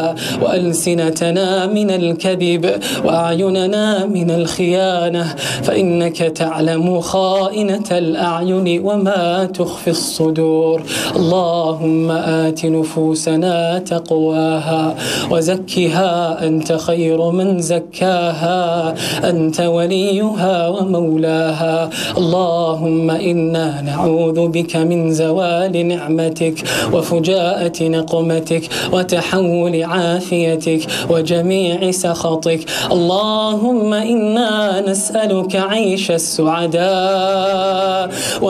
وألسنتنا من الكذب وأعيننا من الخيانة، فإنك تعلم خائنة الأعين وما تخفي الصدور. اللهم آت نفوسنا تقواها وزكها أنت خير من زكاها، أنت وليها ومولاها. اللهم إنا نعوذ بك من زوال نعمتك وفجاءة نقمتك وتحول عافيتك وجميع سخطك. اللهم إنا نسألك عيش السعداء